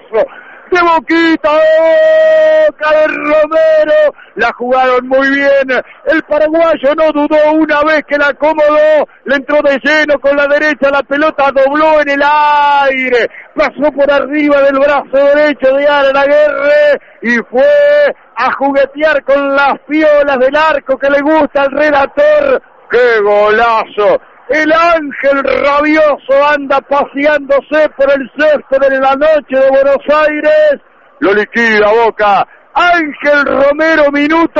de Boquita, Boca de Romero, la jugaron muy bien, el paraguayo no dudó una vez que la acomodó, le entró de lleno con la derecha, la pelota dobló en el aire, pasó por arriba del brazo derecho de Alan Aguerre y fue a juguetear con las piolas del arco que le gusta al relator. ¡Qué golazo! El ángel rabioso anda paseándose por el césped en la noche de Buenos Aires. Lo liquida Boca. Ángel Romero, minuto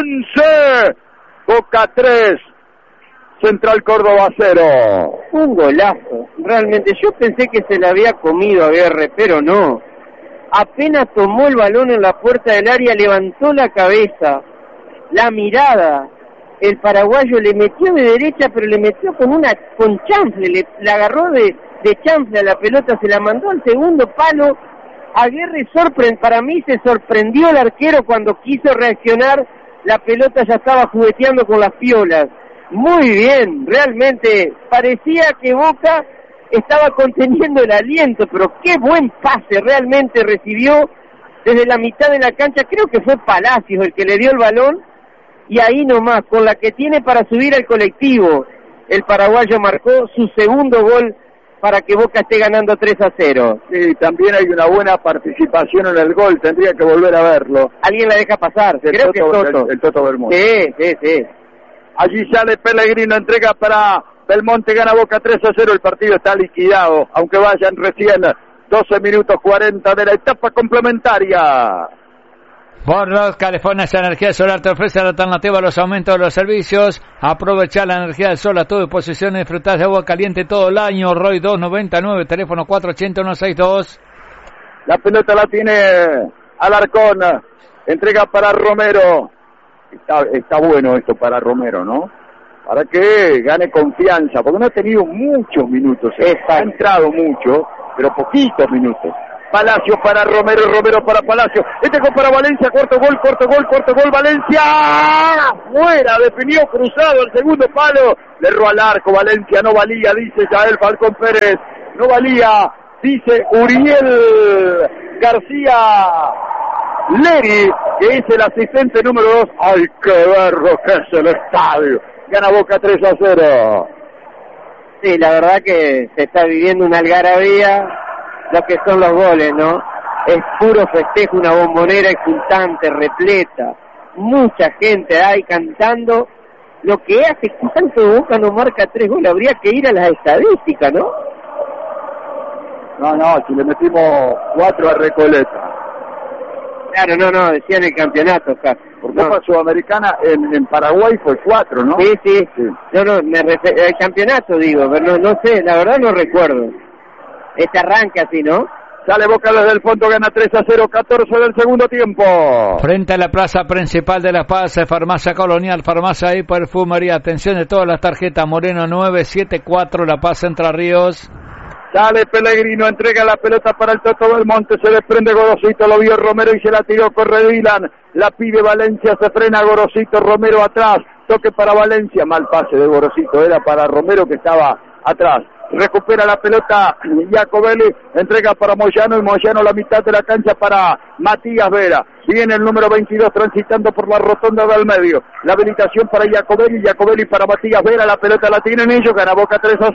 11. Boca 3. Central Córdoba 0. Un golazo. Realmente yo pensé que se le había comido a Aguerre, pero no. Apenas tomó el balón en la puerta del área, levantó la cabeza, la mirada. El paraguayo le metió de derecha, pero le metió con chanfle, le agarró de chanfle a la pelota, se la mandó al segundo palo. Aguerre para mí se sorprendió el arquero cuando quiso reaccionar, la pelota ya estaba jugueteando con las piolas. Muy bien, realmente parecía que Boca estaba conteniendo el aliento, pero qué buen pase realmente recibió desde la mitad de la cancha. Creo que fue Palacios el que le dio el balón. Y ahí nomás, con la que tiene para subir al colectivo, el paraguayo marcó su segundo gol para que Boca esté ganando 3-0. Sí, también hay una buena participación en el gol, tendría que volver a verlo. ¿Alguien la deja pasar? Creo que es Toto. El Toto Belmonte. Sí. Allí sale Pellegrino, entrega para Belmonte, gana Boca 3-0, el partido está liquidado, aunque vayan recién 12 minutos 40 de la etapa complementaria. Borros, California Energía Solar te ofrece la alternativa a los aumentos de los servicios. Aprovecha la energía del sol a tu disposición y disfrutar de agua caliente todo el año. Roy 299, teléfono 480-162. La pelota la tiene Alarcón, entrega para Romero. Está bueno esto para Romero, ¿no? Para que gane confianza, porque no ha tenido muchos minutos. Ha entrado mucho, pero poquitos minutos. Palacio para Romero, Romero para Palacio, este gol para Valencia, corto gol, Valencia, fuera, definió cruzado el segundo palo, le erró al arco, Valencia no valía, dice Yael Falcón Pérez, no valía, dice Uriel García Leri, que es el asistente número 2, hay que ver lo que es el estadio, gana Boca 3-0. Sí, la verdad que se está viviendo una algarabía, lo que son los goles, ¿no? Es puro festejo, una bombonera exultante, repleta, mucha gente ahí cantando. Lo que hace cuánto Boca no marca 3 goles, habría que ir a las estadísticas, ¿no? No, si le metimos 4 a Recoleta. Claro, no, decía en el campeonato, Oscar. Por Copa Sudamericana en Paraguay fue 4, ¿no? Sí. No, el campeonato digo, pero no sé, la verdad no recuerdo. Este arranca así, ¿no? Sale Boca desde el fondo, gana 3-0, 14 del segundo tiempo. Frente a la plaza principal de La Paz, Farmacia Colonial, Farmacia y Perfumería. Atención de todas las tarjetas, Moreno 974, La Paz, Entre Ríos. Sale Pellegrino, entrega la pelota para el Toto Belmonte, se desprende Gorosito, lo vio Romero y se la tiró, corre Dylan, la pide Valencia, se frena Gorosito, Romero atrás, toque para Valencia, mal pase de Gorosito, era para Romero que estaba atrás. Recupera la pelota Jacobelli, entrega para Moyano y Moyano la mitad de la cancha para Matías Vera. Viene el número 22 transitando por la rotonda del medio. La habilitación para Jacobelli para Matías Vera, la pelota la tienen ellos, gana Boca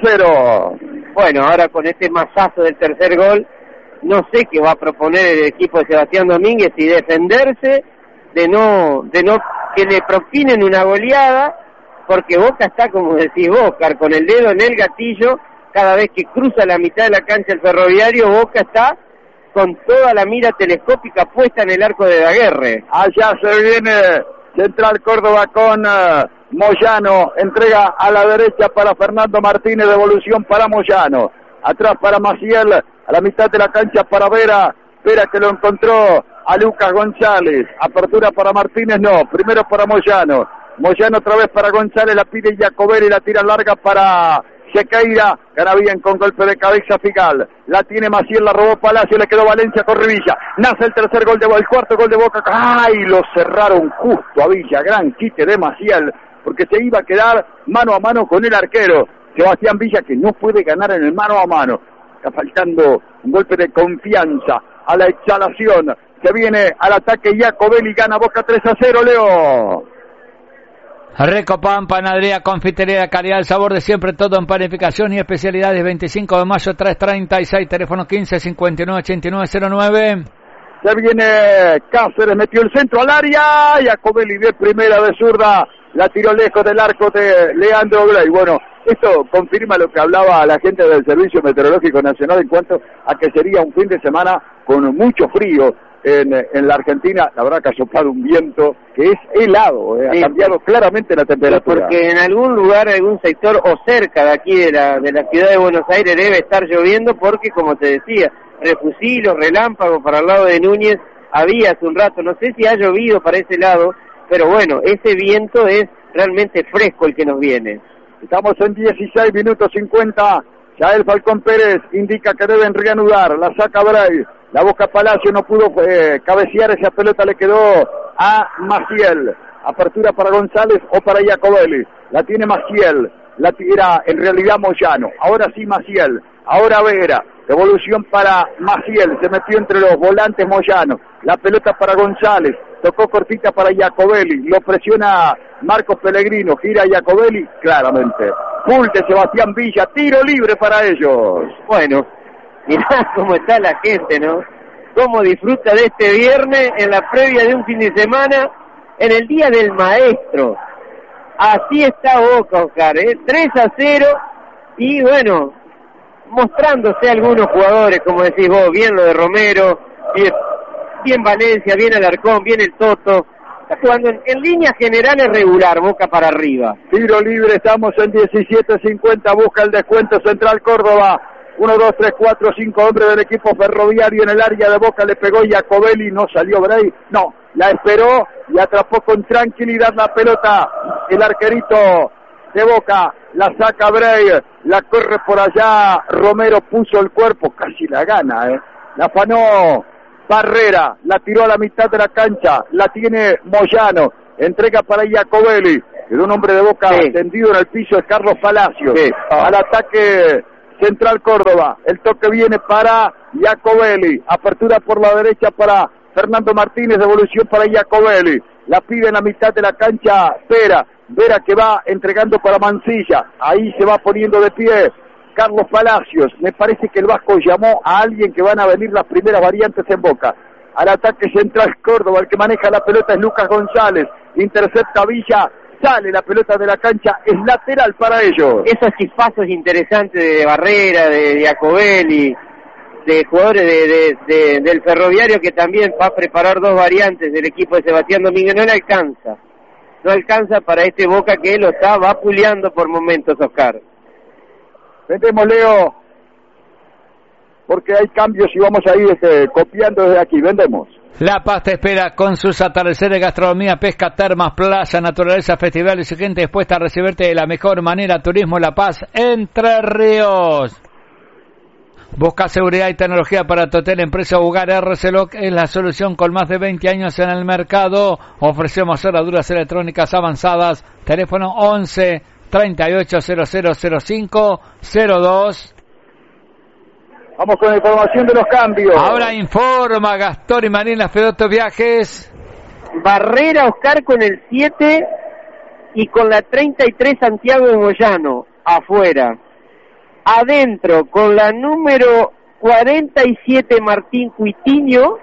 3-0. Bueno, ahora con este masazo del tercer gol, no sé qué va a proponer el equipo de Sebastián Domínguez, y defenderse de no que le propinen una goleada, porque Boca está, como decís vos, con el dedo en el gatillo. Cada vez que cruza la mitad de la cancha el Ferroviario, Boca está con toda la mira telescópica puesta en el arco de Aguerre. Allá se viene Central Córdoba con Moyano, entrega a la derecha para Fernando Martínez, devolución para Moyano, atrás para Maciel, a la mitad de la cancha para Vera que lo encontró a Lucas González, apertura para Martínez, no, primero para Moyano otra vez para González, la pide Jacobelli, la tira larga para Sequeira, gana bien con golpe de cabeza Figal, la tiene Maciel, la robó Palacio, le quedó Valencia, corre Villa, nace el tercer gol el cuarto gol de Boca, ¡ay! Lo cerraron justo a Villa, gran quite de Maciel, porque se iba a quedar mano a mano con el arquero, Sebastián Villa, que no puede ganar en el mano a mano, está faltando un golpe de confianza a la exhalación. Se viene al ataque Jacobelli, gana Boca 3-0, Leo. Recopan, panadería, confitería, calidad, el sabor de siempre, todo en panificación y especialidades. 25 de mayo, 336, teléfono 15 59 89 09. Se viene Cáceres, metió el centro al área, Jacobelli de primera de zurda, la tiró lejos del arco de Leandro Blay. Bueno, esto confirma lo que hablaba la gente del Servicio Meteorológico Nacional en cuanto a que sería un fin de semana con mucho frío en la Argentina. La verdad que ha soplado un viento que es helado, ha cambiado claramente la temperatura. Porque en algún lugar, algún sector o cerca de aquí de la ciudad de Buenos Aires debe estar lloviendo porque, como te decía, refusilos, relámpagos para el lado de Núñez había hace un rato. No sé si ha llovido para ese lado, pero bueno, ese viento es realmente fresco el que nos viene. Estamos en 16 minutos 50. Ya el Falcón Pérez indica que deben reanudar. La saca Bray. La busca Palacio, no pudo cabecear esa pelota, le quedó a Maciel. Apertura para González o para Jacobelli. La tiene Maciel. La tira en realidad Moyano. Ahora sí Maciel. Ahora Vera. Devolución para Maciel. Se metió entre los volantes Moyano. La pelota para González. Tocó cortita para Jacobelli. Lo presiona Marcos Pellegrino. Gira Jacobelli. Claramente. Full de Sebastián Villa. Tiro libre para ellos. Bueno. Mirá cómo está la gente, ¿no? Cómo disfruta de este viernes en la previa de un fin de semana, en el Día del Maestro. Así está Boca, Oscar, 3-0, y bueno, mostrándose algunos jugadores, como decís vos, bien lo de Romero, bien Valencia, bien Alarcón, bien el Toto. Está jugando en líneas generales regular, Boca para arriba. Tiro libre, estamos en 17:50, busca el descuento Central Córdoba. 1, 2, 3, 4, 5 hombres del equipo ferroviario en el área de Boca, le pegó Jacobelli, no salió Bray, no, la esperó y atrapó con tranquilidad la pelota, el arquerito de Boca, la saca Bray, la corre por allá, Romero puso el cuerpo, casi la gana, la afanó Barrera, la tiró a la mitad de la cancha, la tiene Moyano, entrega para Jacobelli, quedó un hombre de Boca tendido en el piso, es Carlos Palacio, al ataque Central Córdoba, el toque viene para Jacobelli, apertura por la derecha para Fernando Martínez, devolución para Jacobelli, la pide en la mitad de la cancha Vera que va entregando para Mancilla, ahí se va poniendo de pie Carlos Palacios, me parece que el Vasco llamó a alguien que van a venir las primeras variantes en Boca, al ataque Central Córdoba, el que maneja la pelota es Lucas González, intercepta Villa, sale la pelota de la cancha, es lateral para ellos. Esos chispazos interesantes de Barrera, de Jacobelli, de jugadores del Ferroviario que también va a preparar dos variantes del equipo de Sebastián Domínguez, no alcanza para este Boca que lo está vapuleando por momentos, Oscar. Vendemos, Leo, porque hay cambios y vamos a ir copiando desde aquí, vendemos. La Paz te espera con sus atardeceres, gastronomía, pesca, termas, playa, naturaleza, festivales y gente dispuesta a recibirte de la mejor manera. Turismo La Paz, Entre Ríos. Busca seguridad y tecnología para tu hotel, empresa Hogar. RCLOC es la solución con más de 20 años en el mercado. Ofrecemos cerraduras electrónicas avanzadas. Teléfono 11 38 0005 02. Vamos con la información de los cambios. Ahora informa Gastón y Marina Fedoto Viajes. Barrera, Oscar, con el 7 y con la 33 Santiago de Moyano, afuera. Adentro, con la número 47 Martín Cuitiño,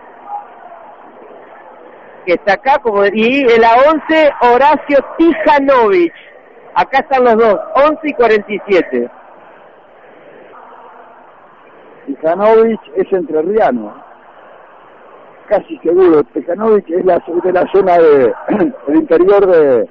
que está acá, y la 11 Horacio Tijanovic. Acá están los dos, 11 y 47. Tijanovic es entrerriano, casi seguro. Tijanovic es de la zona del interior del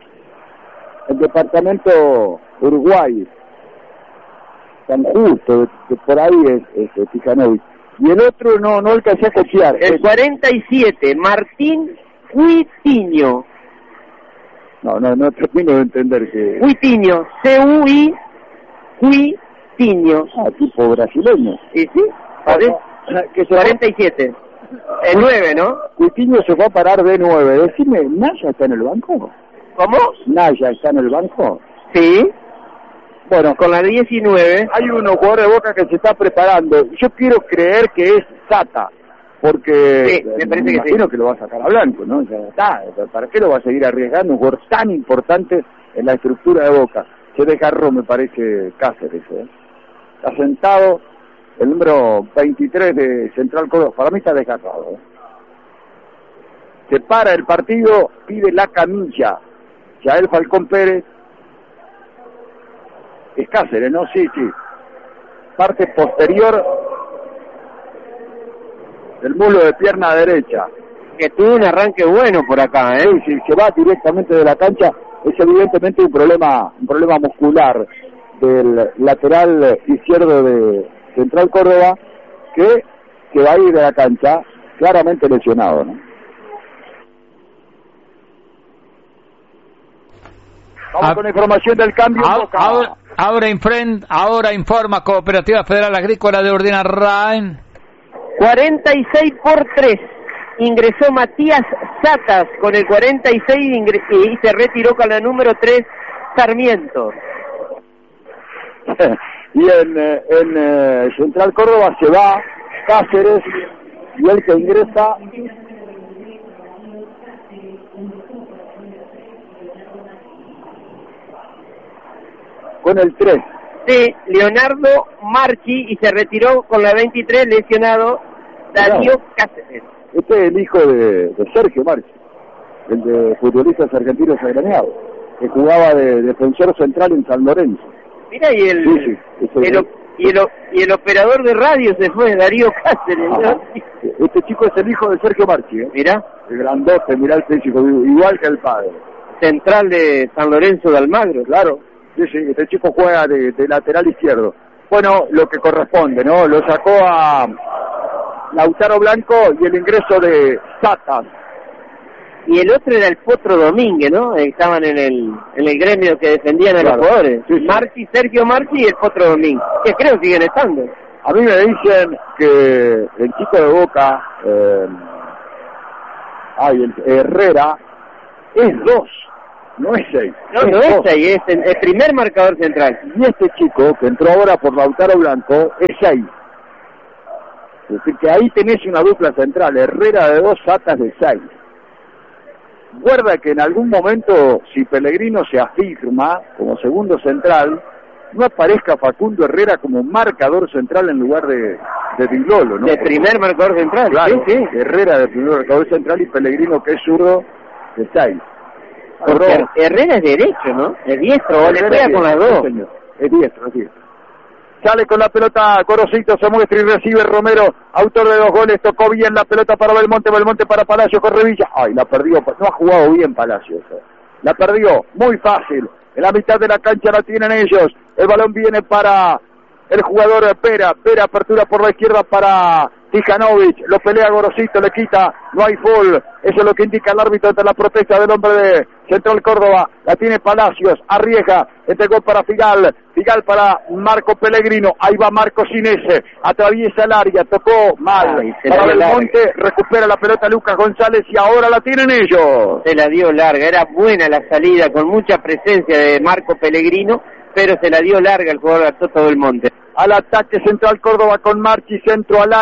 departamento Uruguay, San Justo, que por ahí es Tijanovic. Y el otro no alcancé a copiar. El 47, Martín Cuitiño. No termino de entender que... Cuitiño, C-U-I, Cuitiño. Tipo brasileño. Sí, que 47. El 9, ¿no? Cuitiño se fue a parar de 9. Decime, ¿Naya está en el banco? ¿Cómo? ¿Naya está en el banco? Sí. Bueno, con la 19. Hay uno jugador de Boca que se está preparando. Yo quiero creer que es Sata. porque Sí, me parece que imagino sí. que lo va a sacar a Blanco, ¿no? Ya está, ¿para qué lo va a seguir arriesgando? Un jugador tan importante en la estructura de Boca. Se desgarró, me parece, Cáceres, Está sentado el número 23 de Central Córdoba. Para mí está desgarrado, Se para el partido, pide la camilla. Yael Falcón Pérez. Es Cáceres, ¿no? Sí. Parte posterior del muslo de pierna derecha. Que tuvo un arranque bueno por acá, Sí, se va directamente de la cancha. Es evidentemente un problema muscular del lateral izquierdo de Central Córdoba, que va a ir de la cancha claramente lesionado, ¿no? Vamos con la información del cambio. Ahora informa Cooperativa Federal Agrícola de Urdinarrain. 46-3. Ingresó Matías Satas con el 46 y se retiró con la número 3, Sarmiento. Y en Central Córdoba se va Cáceres y el que ingresa con el 3. Sí, Leonardo Marchi y se retiró con la 23, lesionado Darío Cáceres. Este es el hijo de Sergio Marchi, el de futbolistas argentinos agremiados, que jugaba de defensor central en San Lorenzo. Mira, y el operador de radio se fue, Darío Cáceres, ¿no? Este chico es el hijo de Sergio Marchi, Mira. El grandote, mirá el físico, igual que el padre. Central de San Lorenzo de Almagro. Claro, sí, este chico juega de lateral izquierdo. Bueno, lo que corresponde, ¿no? Lo sacó a Lautaro Blanco y el ingreso de Satas. Y el otro era el Potro Domínguez, ¿no? Estaban en el gremio que defendían a los jugadores. Sí. Marchi, Sergio Marchi y el Potro Domínguez, que creo que siguen estando. A mí me dicen que el chico de Boca, el Herrera, es 2, no es 6. No es 6, es el primer marcador central. Y este chico, que entró ahora por Lautaro Blanco, es 6. Es decir, que ahí tenés una dupla central, Herrera de 2, Satas de 6. Guarda que en algún momento, si Pellegrino se afirma como segundo central, no aparezca Facundo Herrera como marcador central en lugar de Di Lolo, ¿no? De primer marcador central, claro, sí. Herrera de primer marcador central y Pellegrino, que es zurdo, de 6. Porque Herrera es derecho, ¿no? Es diestro, o le juega con las dos. Señor. Es diestro. Sale con la pelota Gorosito, se muestra y recibe Romero, autor de 2 goles, tocó bien la pelota para Belmonte para Palacio, corre Villa. Ay, la perdió, no ha jugado bien Palacio. La perdió, muy fácil. En la mitad de la cancha la tienen ellos. El balón viene para el jugador Pera, apertura por la izquierda para Tijanovic, lo pelea Gorosito, le quita, no hay foul, eso es lo que indica el árbitro ante la protesta del hombre de Central Córdoba. La tiene Palacios, arriesga, entregó para Figal para Marco Pellegrino, ahí va Marco Sinese, atraviesa el área, tocó mal, para Belmonte, recupera la pelota Lucas González y ahora la tienen ellos. Se la dio larga, era buena la salida, con mucha presencia de Marco Pellegrino, pero se la dio larga el jugador de Toto Belmonte. Al ataque Central Córdoba con Marchi, centro al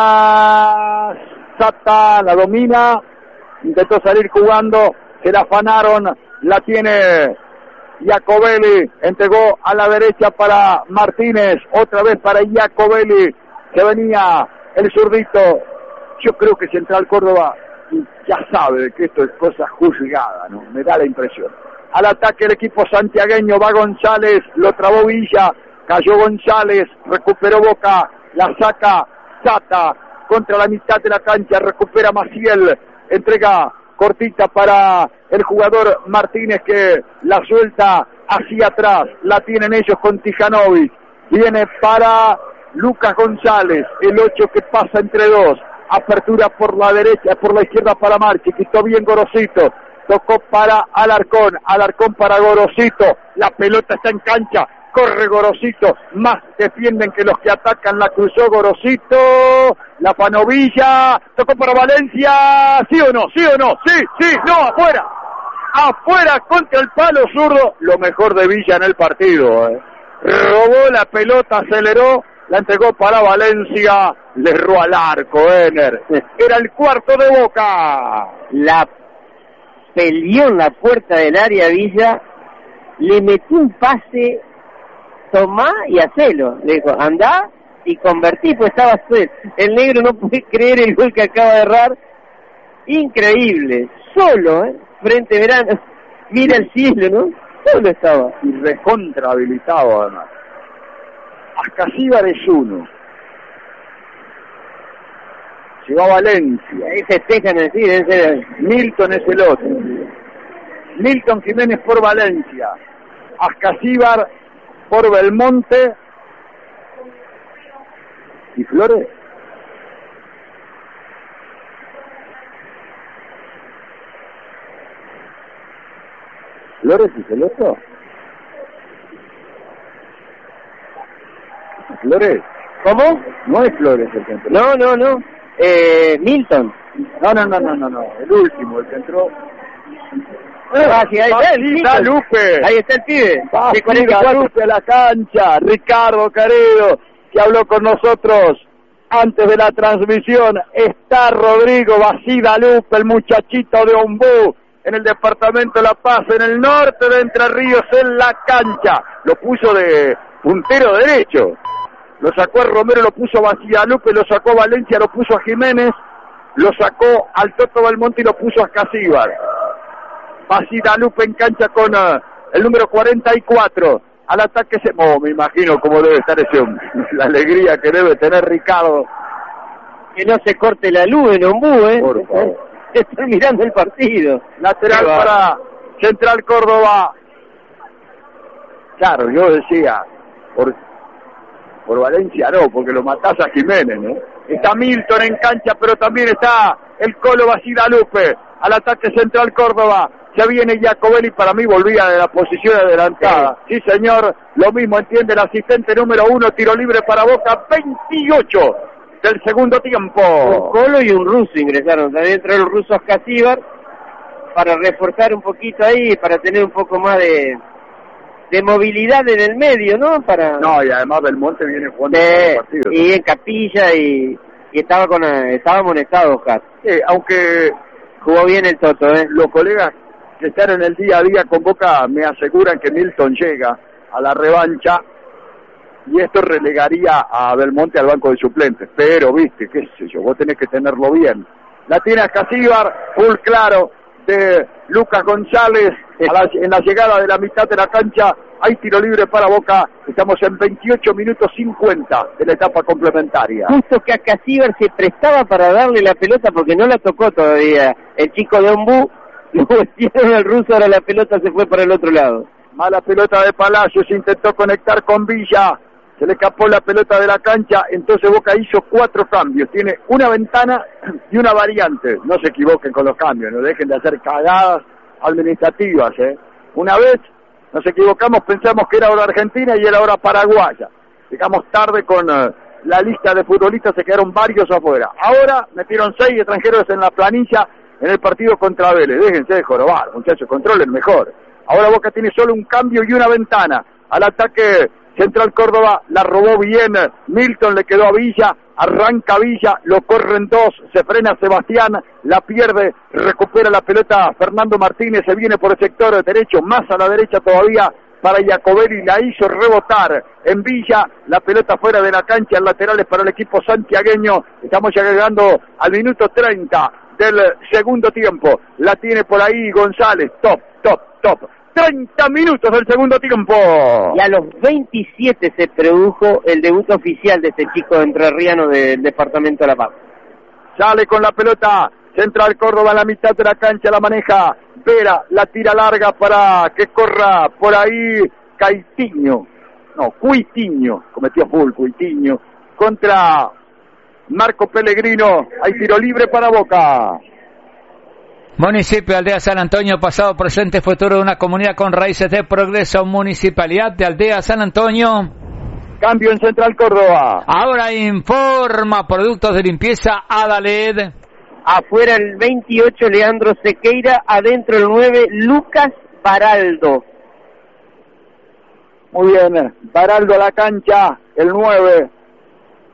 área, Sata la domina, intentó salir jugando, se la afanaron, la tiene Iacobelli, entregó a la derecha para Martínez, otra vez para Iacobelli, que venía el zurdito. Yo creo que Central Córdoba ya sabe que esto es cosa juzgada, ¿no? Me da la impresión. Al ataque el equipo santiagueño, va González, lo trabó Villa, cayó González, recuperó Boca, la saca Sata contra la mitad de la cancha, recupera Maciel, entrega cortita para el jugador Martínez que la suelta hacia atrás, la tienen ellos con Tijanovic, viene para Lucas González, el 8 que pasa entre dos, apertura por la derecha, por la izquierda para Marchi, quitó bien Gorosito, tocó para Alarcón para Gorosito, la pelota está en cancha, corre Gorosito, más defienden que los que atacan, la cruzó Gorosito, la Panovilla, tocó para Valencia, ¿sí o no? Sí, no, afuera contra el palo zurdo, lo mejor de Villa en el partido, robó la pelota, aceleró, la entregó para Valencia, le erró al arco, Ener. Era el cuarto de Boca. La peleó en la puerta del área Villa, le metió un pase, tomá y hacelo. Le dijo, andá y convertí, pues estaba el negro no puede creer el gol que acaba de errar. Increíble, solo, frente a Verano, mira el cielo, ¿no? Solo estaba. Y recontra habilitado además. Ascasíbar es uno. Llegó a Valencia. Ahí festejan así, debe ser. Milton es el otro. Milton Jiménez por Valencia. Ascasíbar por Belmonte. ¿Y Flores? ¿Flores es el otro? ¿Flores? ¿Cómo? No es Flores el que entró. No. Milton. No. El último, el que entró. Sí, ahí está el Basida Lupe. Ahí está el pibe. Basida Lupe a la cancha. Ricardo Caredo, que habló con nosotros antes de la transmisión. Está Rodrigo Basida Lupe, el muchachito de Ombú, en el departamento de La Paz, en el norte de Entre Ríos, en la cancha. Lo puso de puntero derecho. Lo sacó a Romero, lo puso a Basida Lupe, lo sacó a Valencia, lo puso a Jiménez, lo sacó al Toto Belmonte y lo puso a Ascasíbar. Basida Lupe en cancha con el número 44. Al ataque me imagino cómo debe estar ese hombre. La alegría que debe tener Ricardo. Que no se corte la luz en Ombú, Por favor. Estoy mirando el partido. Lateral para Central Córdoba. Claro, yo decía, por Valencia no, porque lo matás a Jiménez, ¿no? Está Milton en cancha, pero también está el Colo Basida Lupe. Al ataque Central Córdoba. Ya viene Jacobelli, para mí volvía de la posición adelantada. Sí, señor, lo mismo entiende el asistente número 1, tiro libre para Boca, 28 del segundo tiempo. Un Colo y un ruso ingresaron, también entró el ruso Ascasíbar para reforzar un poquito ahí, para tener un poco más de movilidad en el medio, ¿no? No, y además Belmonte viene jugando el partido. Y en Capilla y estaba amonestado Oscar. Aunque jugó bien el Toto, los colegas que están en el día a día con Boca me aseguran que Milton llega a la revancha y esto relegaría a Belmonte al banco de suplentes, pero viste, qué sé yo, vos tenés que tenerlo bien. La tiene Ascasíbar, full claro de Lucas González en la llegada de la mitad de la cancha. Hay tiro libre para Boca, estamos en 28 minutos 50 de la etapa complementaria. Justo que Ascasíbar se prestaba para darle la pelota porque no la tocó todavía el chico de Ombú. Lo metieron al ruso, ahora la pelota se fue para el otro lado. Mala pelota de Palacios, intentó conectar con Villa, se le escapó la pelota de la cancha, entonces Boca hizo 4 cambios, tiene una ventana y una variante. No se equivoquen con los cambios, no dejen de hacer cagadas administrativas, Una vez nos equivocamos, pensamos que era hora argentina y era hora paraguaya. Llegamos tarde con la lista de futbolistas, se quedaron varios afuera. Ahora metieron 6 extranjeros en la planilla en el partido contra Vélez. Déjense de jorobar, muchachos, controlen mejor. Ahora Boca tiene solo un cambio y una ventana. Al ataque Central Córdoba la robó bien Milton, le quedó a Villa, arranca Villa, lo corren 2, se frena Sebastián, la pierde, recupera la pelota Fernando Martínez, se viene por el sector derecho, más a la derecha todavía para Jacobelli, la hizo rebotar en Villa, la pelota fuera de la cancha, laterales para el equipo santiagueño. Estamos ya llegando al minuto 30 del segundo tiempo, la tiene por ahí González, top. 30 minutos del segundo tiempo. Y a los 27 se produjo el debut oficial de este chico entrerriano del departamento de La Paz. Sale con la pelota Central Córdoba en la mitad de la cancha, la maneja Vera, la tira larga para que corra por ahí Cuitiño, cometió full Cuitiño, contra Marco Pellegrino. Hay tiro libre para Boca. Municipio Aldea San Antonio, pasado, presente, futuro de una comunidad con raíces de progreso. Municipalidad de Aldea San Antonio. Cambio en Central Córdoba. Ahora informa productos de limpieza Adaled. Afuera el 28 Leandro Sequeira, adentro el 9 Lucas Baraldo. Muy bien, Baraldo a la cancha, el 9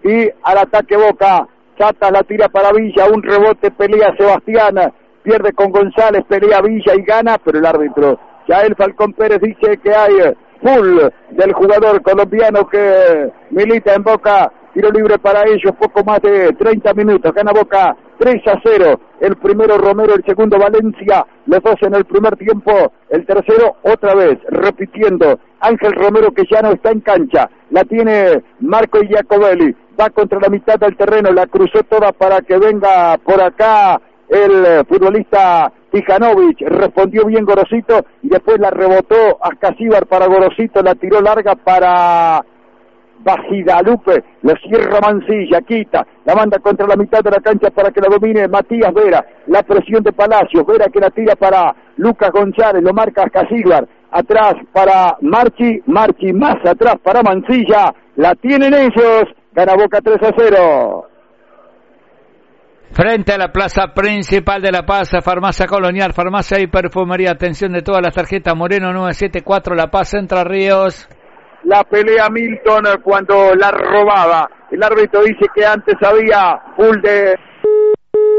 y al ataque Boca. Chata la tira para Villa, un rebote, pelea Sebastián, pierde con González, pelea Villa y gana, pero el árbitro, Yael Falcón Pérez, dice que hay full del jugador colombiano que milita en Boca. Tiro libre para ellos, poco más de 30 minutos, gana Boca 3-0, el primero Romero, el segundo Valencia, los dos en el primer tiempo, el tercero otra vez, repitiendo, Ángel Romero que ya no está en cancha, la tiene Marco Iacobelli, va contra la mitad del terreno, la cruzó toda para que venga por acá el futbolista Tijanovic, respondió bien Gorosito, y después la rebotó a Casíbar para Gorosito, la tiró larga para Bajidalupe, lo cierra Mancilla, quita, la manda contra la mitad de la cancha para que la domine Matías Vera, la presión de Palacios, Vera que la tira para Lucas González, lo marca Casíbar, atrás para Marchi más atrás para Mancilla, la tienen ellos, gana Boca 3-0. Frente a la plaza principal de La Paz, Farmacia Colonial, Farmacia y Perfumería, atención de todas las tarjetas, Moreno 974, La Paz, Entre Ríos. La pelea Milton cuando la robaba. El árbitro dice que antes había full de